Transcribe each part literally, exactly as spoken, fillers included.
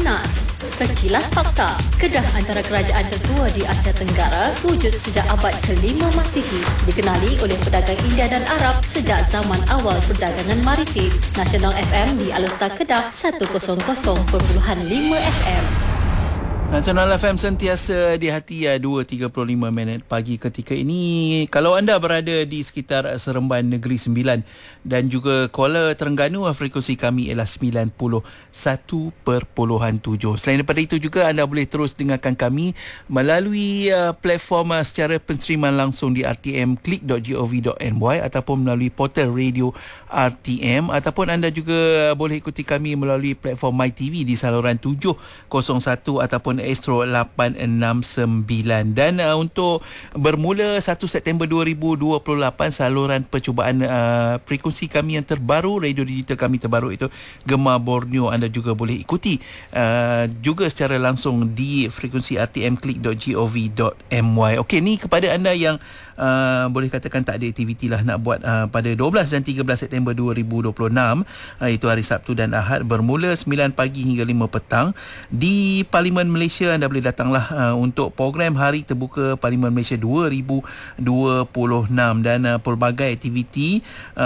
Panas. Sekilas fakta. Kedah antara kerajaan tertua di Asia Tenggara, wujud sejak abad kelima Masihi. Dikenali oleh pedagang India dan Arab sejak zaman awal perdagangan maritim. Nasional F M di Alustar Kedah seratus perpuluhan lima F M. Nasional F M sentiasa di hati ya, dua tiga puluh lima minit pagi ketika ini. Kalau anda berada di sekitar Seremban Negeri Sembilan dan juga Kuala Terengganu, frekuensi kami ialah sembilan puluh satu perpuluhan tujuh. Selain daripada itu juga anda boleh terus dengarkan kami melalui uh, platform uh, secara penseriman langsung di r t m klik dot gov dot n y ataupun melalui portal radio R T M, ataupun anda juga boleh ikuti kami melalui platform MyTV di saluran tujuh kosong satu ataupun Astro lapan enam sembilan. Dan uh, untuk bermula satu September dua ribu dua puluh lapan, saluran percubaan uh, frekuensi kami yang terbaru, radio digital kami terbaru itu Gemar Borneo, anda juga boleh ikuti uh, juga secara langsung di frekuensi r t m klik dot gov dot m y. Okey, ni kepada anda yang uh, boleh katakan tak ada aktiviti lah nak buat uh, pada dua belas dan tiga belas September dua ribu dua puluh enam, uh, itu hari Sabtu dan Ahad, bermula sembilan pagi hingga lima petang di Parlimen Malaysia. Anda boleh datanglah uh, untuk program Hari Terbuka Parlimen Malaysia dua ribu dua puluh enam, dan uh, pelbagai aktiviti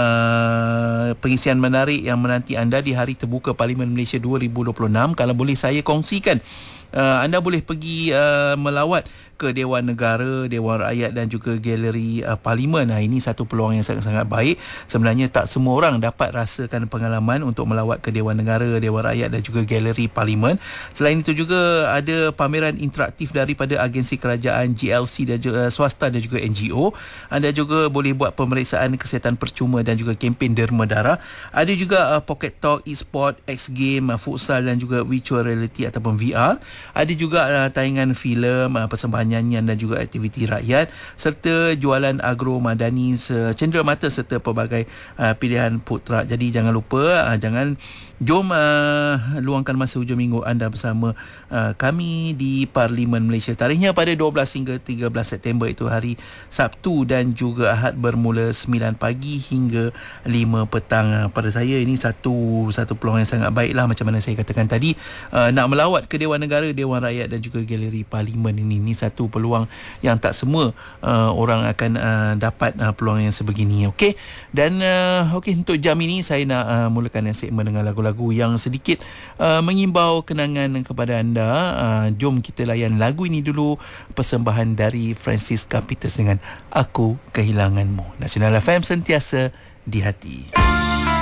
uh, pengisian menarik yang menanti anda di Hari Terbuka Parlimen Malaysia dua ribu dua puluh enam. Kalau boleh saya kongsikan, uh, anda boleh pergi uh, melawat ke Dewan Negara, Dewan Rakyat dan juga Galeri uh, Parlimen. Nah, ini satu peluang yang sangat-sangat baik. Sebenarnya tak semua orang dapat rasakan pengalaman untuk melawat ke Dewan Negara, Dewan Rakyat dan juga Galeri Parlimen. Selain itu juga ada pameran interaktif daripada agensi kerajaan, G L C dan juga, uh, swasta dan juga N G O. Anda juga boleh buat pemeriksaan kesihatan percuma dan juga kempen derma darah. Ada juga uh, Pocket Talk, e-sport, X-game, uh, futsal dan juga virtual reality ataupun V R. Ada juga uh, tayangan filem, uh, persembahan nyanyian dan juga aktiviti rakyat, serta jualan agro madani cenderamata serta pelbagai uh, pilihan food truck. Jadi jangan lupa, uh, jangan jom uh, luangkan masa hujung minggu anda bersama uh, kami di Parlimen Malaysia. Tarikhnya pada dua belas hingga tiga belas September, itu hari Sabtu dan juga Ahad, bermula sembilan pagi hingga lima petang. Uh, pada saya ini satu satu peluang yang sangat baik lah, macam mana saya katakan tadi, uh, nak melawat ke Dewan Negara, Dewan Rakyat dan juga Galeri Parlimen ini. Ini satu peluang yang tak semua uh, orang akan uh, dapat uh, peluang yang sebegini. Okey, dan uh, okey, untuk jam ini saya nak uh, mulakan segmen dengan lagu-lagu yang sedikit uh, mengimbau kenangan kepada anda. Uh, jom kita layan lagu ini dulu, persembahan dari Francis Capitas dengan Aku Kehilanganmu. Nasional F M sentiasa di hati.